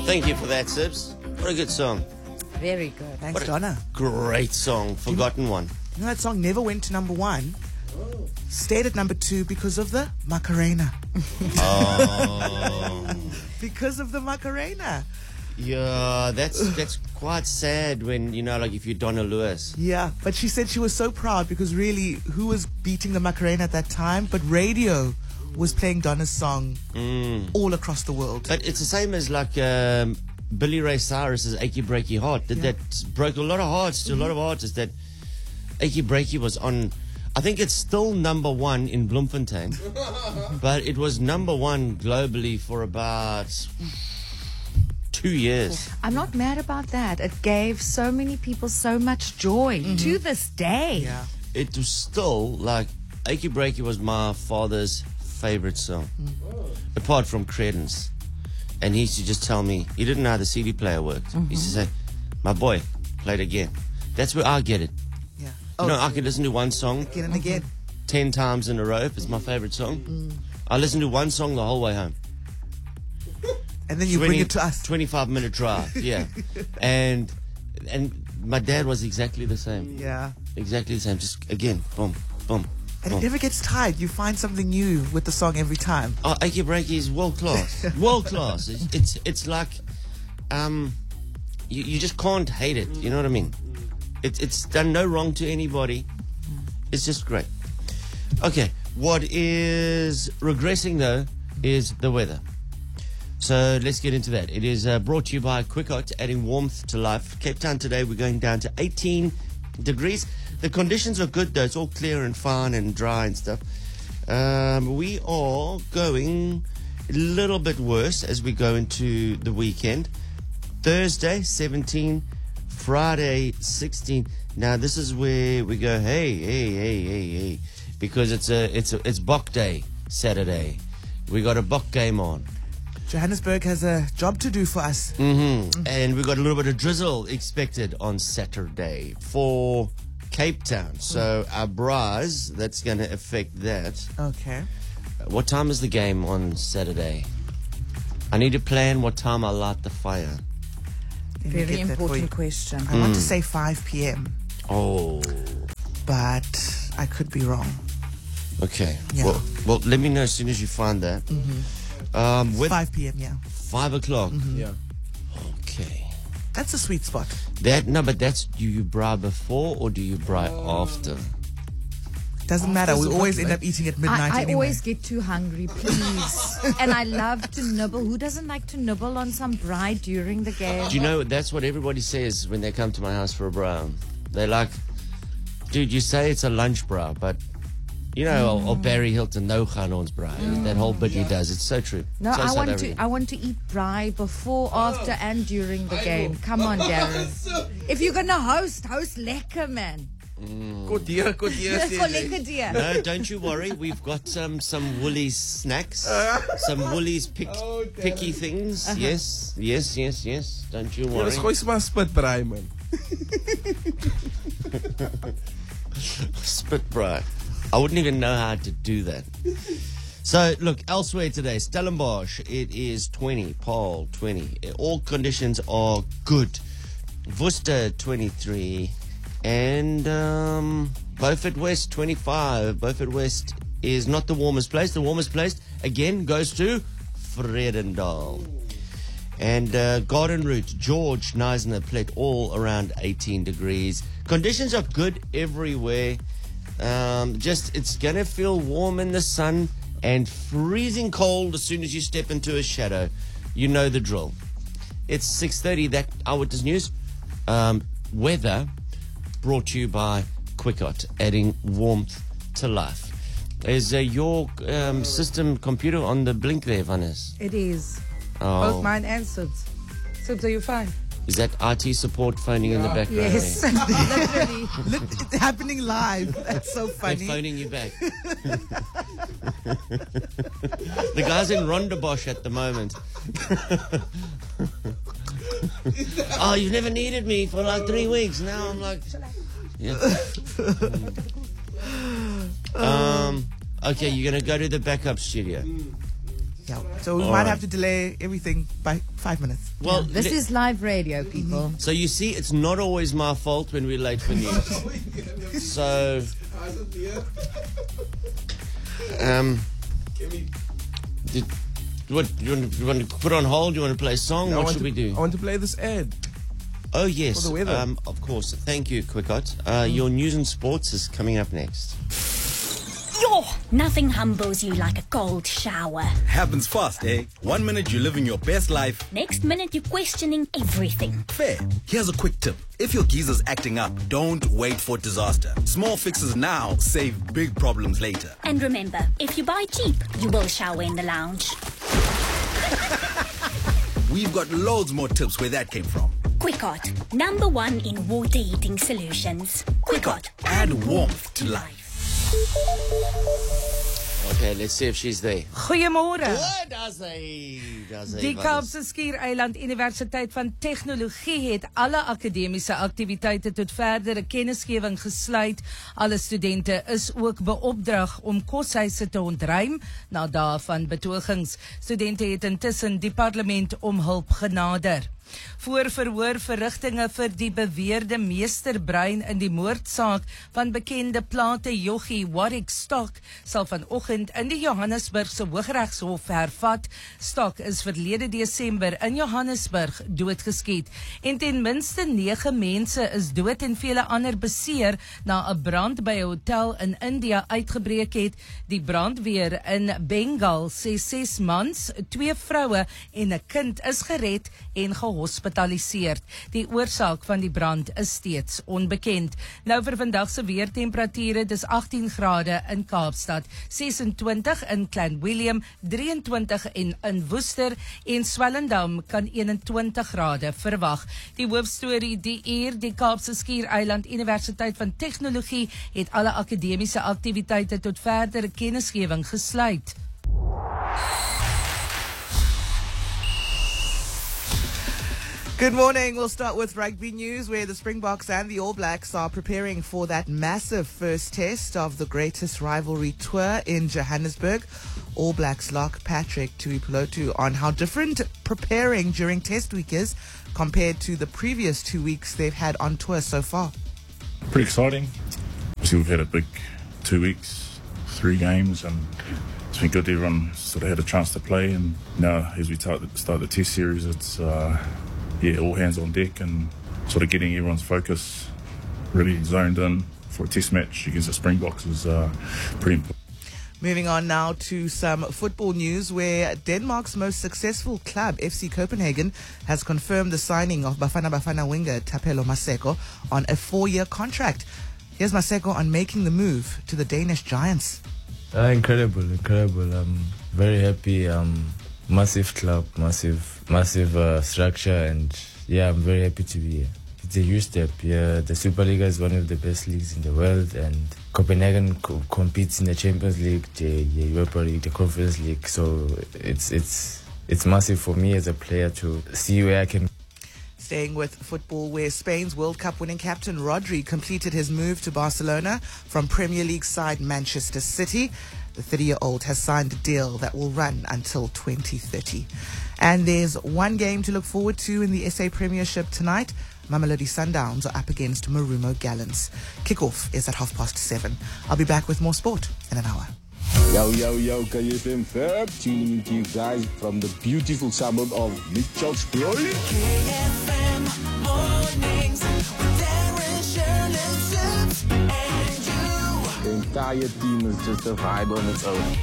Thank you for that, Sibs. What a good song. Very good. Thanks, What a Donna. great song. Forgotten one. You know that song never went to number one? Stayed at number two because of the Macarena. Oh. Because of the Macarena. Yeah, that's quite sad when, like if you're Donna Lewis. Yeah, but she said she was so proud because really, who was beating the Macarena at that time? But radio was playing Donna's song all across the world. But it's the same as like Billy Ray Cyrus's Achy Breaky Heart. That broke a lot of hearts to a lot of artists. That Achy Breaky was on, I think it's still number one in Bloemfontein. But it was number one globally for about 2 years. I'm not mad about that. It gave so many people so much joy to this day. Yeah. It was still like Achy Breaky was my father's favorite song, apart from Credence. And he used to just tell me, he didn't know how the CD player worked. He used to say, my boy, play it again. That's where I get it. Yeah. I can listen to one song Again and again. 10 times in a row if it's my favorite song. I listen to one song the whole way home. And then you bring it to us. 25-minute drive, yeah. and my dad was exactly the same. Yeah. Exactly the same. Just again, boom, boom. And it never gets tired. You find something new with the song every time. Oh, Achy Breaky is world class. World class. It's like, you just can't hate it. You know what I mean? It's done no wrong to anybody. It's just great. Okay, what is regressing though is the weather. So let's get into that. It is brought to you by Quickot, adding warmth to life. Cape Town today, we're going down to 18 degrees. The conditions are good though. It's all clear and fine and dry and stuff. We are going a little bit worse as we go into the weekend. Thursday, 17. Friday, 16. Now this is where we go, hey, because it's Bok Day Saturday. We got a Bok game on. Johannesburg has a job to do for us. And we got a little bit of drizzle expected on Saturday for Cape Town. So our bras, that's going to affect that. Okay. What time is the game on Saturday? I need to plan what time I light the fire. Let me Very get that for you. important question. I want to say 5 p.m., Oh, but I could be wrong. okay. Yeah. Well, let me know as soon as you find that. With 5 p.m., yeah. 5 o'clock. Yeah. Okay. That's a sweet spot. But that's, do you bra before or do you bra after? Doesn't matter. We always end up eating at midnight I anyway. always get too hungry, please. And I love to nibble. Who doesn't like to nibble on some bride during the game? Do you know, that's what everybody says when they come to my house for a bra. They're like, dude, you say it's a lunch bra, but, or Barry Hilton, no Ghanon's bra. That whole bit he does, it's so true. No, So South African. I want to eat braai before, after, and during the game. Come on, Darren. If you're gonna host lekker, man. Good year, For lekker dear. No, don't you worry. We've got some Woolies snacks, some Woolies picky things. Yes. Don't you Ja, worry. dis gooi se maar spit braai man. Spit bra. I wouldn't even know how to do that. So, look, elsewhere today, Stellenbosch, it is 20, Paul, 20. All conditions are good. Worcester, 23. And Beaufort West, 25. Beaufort West is not the warmest place. The warmest place, again, goes to Vredendal. And Garden Route, George, Knysna, Plet, all around 18 degrees. Conditions are good everywhere. It's going to feel warm in the sun and freezing cold as soon as you step into a shadow. You know the drill. It's 6:30, that Eyewitness News. Weather brought to you by Quickot, adding warmth to life. Is your system computer on the blink there, Vanessa? It is. Oh. Both mine and Sibs. Sibs, are you fine? Is that IT support phoning in the background? Yes. Literally. It's happening live. That's so They're funny. phoning you back. The guy's in Rondebosch at the moment. Oh, you've never needed me for like 3 weeks. Now I'm like, yeah. Okay, you're gonna go to the backup studio. Yeah. So we might have to delay everything by 5 minutes. Well, This is live radio, people. so you see, it's not always my fault when we're late for news. So, what you want to put on hold? You want to play a song? What should we do? I want to play this ad. Oh yes, For the weather. of course. Thank you, Quickot. Your news and sports is coming up next. Yo, nothing humbles you like a cold shower. Happens fast, eh? 1 minute you're living your best life. Next minute you're questioning everything. Fair. Here's a quick tip. If your geezer's acting up, don't wait for disaster. Small fixes now save big problems later. And remember, if you buy cheap, you will shower in the lounge. We've got loads more tips where that came from. Quickot, #1 in water heating solutions. Quickot, Add warmth to life. Okay, let's see if she's there. Goeiemôre. What does hy? Die Kaapse Skiereiland Universiteit van Tegnologie het alle akademiese aktiwiteite tot verdere kennisgewing gesluit. Alle studente is ook beopdrag om koshuise te ontruim na dae van betogings. Studente het intussen die parlement om hulp genader. Voor verhoorverrigtinge vir die beweerde meesterbrein in die moordsaak van bekende plate joggie Warwick Stock sal vanoggend in die Johannesburgse Hooggeregshof hervat. Stock is verlede Desember in Johannesburg doodgeskiet en ten minste 9 mense is dood en vele ander beseer na 'n brand by 'n hotel in India uitgebreek het. Die brandweer in Bengal sê 6 mans, 2 vroue en 'n kind is gered en gehospitaliseerd. Die oorsaak van die brand is steeds onbekend. Nou vir vandag se weertemperature, dis 18 grade in Kaapstad, 26 in Klein Willem, 23 in Woester en Swellendam kan 21 grade verwag. Die hoofstorie die uur, die Kaapse Skiereiland Universiteit van Tegnologie het alle akademiese aktiwiteite tot verdere kennisgewing gesluit. Good morning. We'll start with rugby news, where the Springboks and the All Blacks are preparing for that massive first test of the greatest rivalry tour in Johannesburg. All Blacks lock Patrick Tuipulotu on how different preparing during test week is compared to the previous 2 weeks they've had on tour so far. Pretty exciting. Obviously, we've had a big 2 weeks, 3 games, and it's been good. Everyone sort of had a chance to play, and now as we start the test series, it's all hands on deck and sort of getting everyone's focus really zoned in for a test match against the Springboks is pretty important. Moving on now to some football news, where Denmark's most successful club, FC Copenhagen, has confirmed the signing of Bafana Bafana winger Tapelo Maseko on a 4-year contract. Here's Maseko on making the move to the Danish Giants. Incredible. I'm very happy. Massive club, massive structure, and I'm very happy to be here. It's a huge step. The Superliga is one of the best leagues in the world, and Copenhagen competes in the Champions League, the Europa League, the Conference League. So it's massive for me as a player to see where I can. Staying with football, where Spain's World Cup winning captain Rodri completed his move to Barcelona from Premier League side Manchester City. The 30-year-old has signed a deal that will run until 2030. And there's one game to look forward to in the SA Premiership tonight. Mamelodi Sundowns are up against Marumo Gallants. Kickoff is at 7:30. I'll be back with more sport in an hour. Yo, KFM Fab, tuning into you guys from the beautiful suburb of Mitchells Plain. KFM mornings with Darren, Shirley, Sips, and you. The entire team is just a vibe on its own.